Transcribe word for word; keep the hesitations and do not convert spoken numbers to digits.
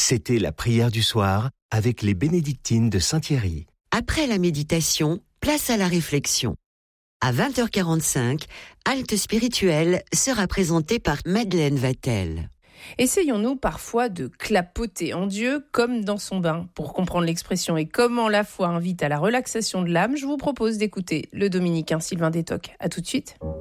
C'était la prière du soir avec les bénédictines de Saint-Thierry. Après la méditation, place à la réflexion. À vingt heures quarante-cinq, Halte spirituelle sera présentée par Madeleine Vatel. Essayons-nous parfois de clapoter en Dieu comme dans son bain. Pour comprendre l'expression et comment la foi invite à la relaxation de l'âme, je vous propose d'écouter le dominicain Sylvain Détoc. À tout de suite.